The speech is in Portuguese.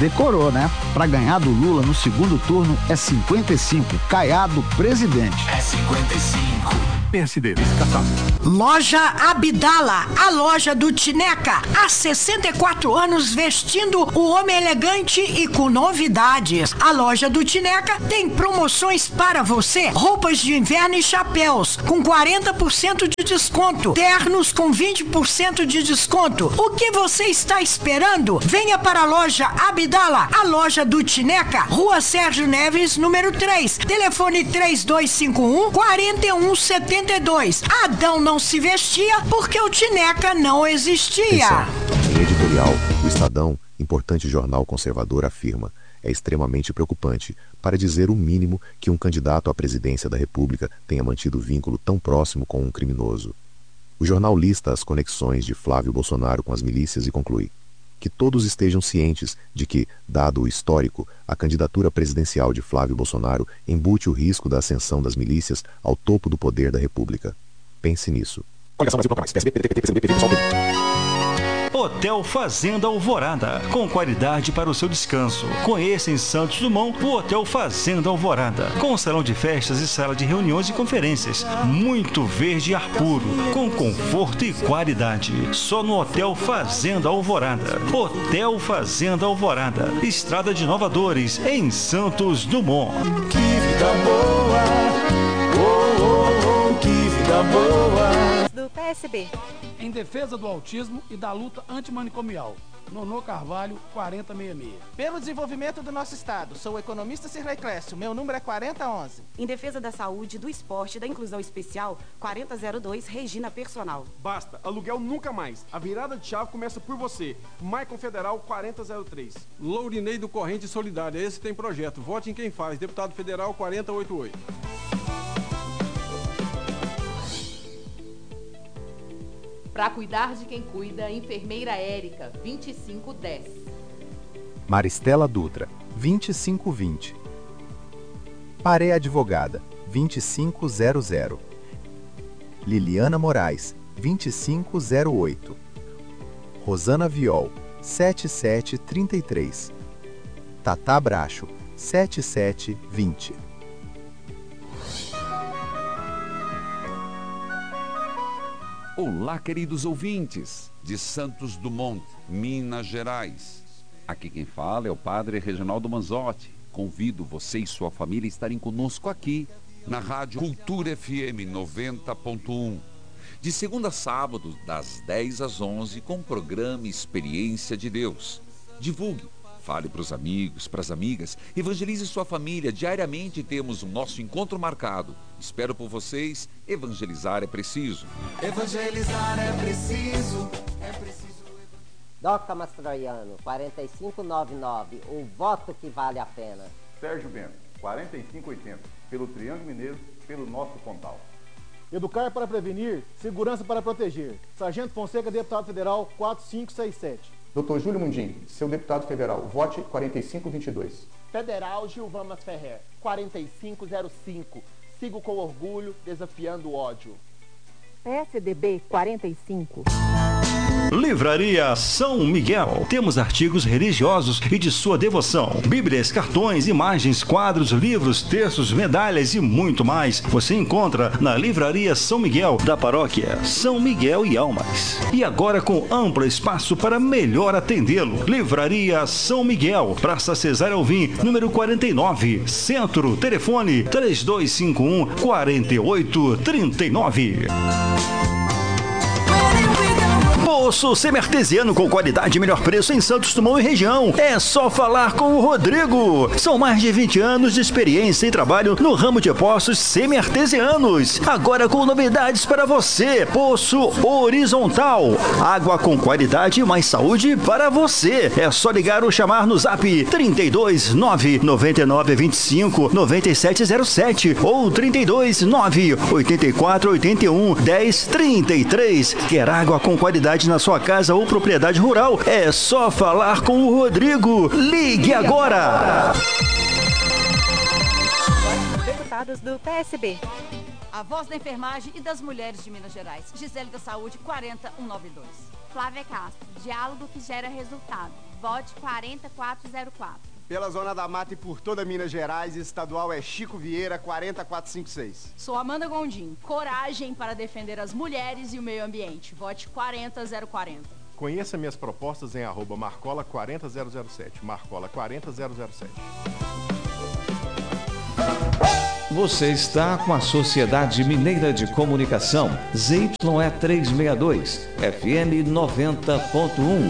Decorou, né? Pra ganhar do Lula no segundo turno é 55. Caiado presidente. É 55. PSD descartável. Loja Abdala, a loja do Tineca. Há 64 anos vestindo o homem elegante e com novidades. A loja do Tineca tem promoções para você. Roupas de inverno e chapéus com 40% de desconto. Ternos com 20% de desconto. O que você está esperando? Venha para a loja Abdala, a loja do Tineca. Rua Sérgio Neves, número 3. Telefone 3251-4172. Adão não se vestia porque o Tineca não existia. Atenção. Em editorial, o Estadão, importante jornal conservador, afirma: é extremamente preocupante, para dizer o mínimo, que um candidato à presidência da República tenha mantido vínculo tão próximo com um criminoso. O jornal lista as conexões de Flávio Bolsonaro com as milícias e conclui: que todos estejam cientes de que, dado o histórico, a candidatura presidencial de Flávio Bolsonaro embute o risco da ascensão das milícias ao topo do poder da República. Pense nisso. Hotel Fazenda Alvorada, com qualidade para o seu descanso. Conheça em Santos Dumont o Hotel Fazenda Alvorada, com salão de festas e sala de reuniões e conferências. Muito verde e ar puro, com conforto e qualidade. Só no Hotel Fazenda Alvorada. Hotel Fazenda Alvorada, Estrada de Nova Dores, em Santos Dumont. Que vida boa, oh, oh, oh, que vida boa. Do PSB. Em defesa do autismo e da luta antimanicomial. Nonô Carvalho, 4066. Pelo desenvolvimento do nosso estado, sou o economista Cirlei Clécio, meu número é 4011. Em defesa da saúde, do esporte e da inclusão especial, 4002, Regina Personal. Basta, aluguel nunca mais. A virada de chave começa por você. Maicon Federal 4003. Lourinei do Corrente Solidária, esse tem projeto. Vote em quem faz. Deputado Federal 4088. Para cuidar de quem cuida, enfermeira Érica, 2510. Maristela Dutra, 2520. Paré Advogada, 2500. Liliana Moraes, 2508. Rosana Viol, 7733. Tatá Bracho, 7720. Olá, queridos ouvintes de Santos Dumont, Minas Gerais. Aqui quem fala é o Padre Reginaldo Manzotti. Convido você e sua família a estarem conosco aqui, na Rádio Cultura FM 90.1. De segunda a sábado, das 10 às 11, com o programa Experiência de Deus. Divulgue, fale para os amigos, para as amigas, evangelize sua família. Diariamente temos o nosso encontro marcado. Espero por vocês. Evangelizar é preciso. Evangelizar é preciso. É preciso. Doca Mastroiano, 4599. O voto que vale a pena. Sérgio Bento, 4580. Pelo Triângulo Mineiro, pelo nosso Pontal. Educar para prevenir, segurança para proteger. Sargento Fonseca, deputado federal, 4567. Dr. Júlio Mundim, seu deputado federal, vote 4522. Federal Gilvamas Ferrer, 4505. Sigo com orgulho, desafiando o ódio. PSDB 45. Livraria São Miguel. Temos artigos religiosos e de sua devoção. Bíblias, cartões, imagens, quadros, livros, textos, medalhas e muito mais. Você encontra na Livraria São Miguel, da paróquia São Miguel e Almas. E agora com amplo espaço para melhor atendê-lo. Livraria São Miguel, Praça Cesário Alvim, número 49, Centro. Telefone 3251-4839. Poço semi-artesiano com qualidade e melhor preço em Santos Dumont e região. É só falar com o Rodrigo. São mais de 20 anos de experiência e trabalho no ramo de poços semi-artesianos. Agora com novidades para você. Poço horizontal. Água com qualidade e mais saúde para você. É só ligar ou chamar no zap 32 999 25 9707 ou 32 9 84 81 10 33. Quer água com qualidade na sua casa ou propriedade rural? É só falar com o Rodrigo. Ligue agora! Deputados do PSB. A voz da enfermagem e das mulheres de Minas Gerais. Gisele da Saúde, 40192. Flávia Castro. Diálogo que gera resultado. vote 40404. Pela Zona da Mata e por toda Minas Gerais, estadual é Chico Vieira, 40456. Sou Amanda Gondim. Coragem para defender as mulheres e o meio ambiente. Vote 40040. Conheça minhas propostas em @marcola40007. Marcola 40007. Você está com a Sociedade Mineira de Comunicação, ZYE 362, FM 90.1.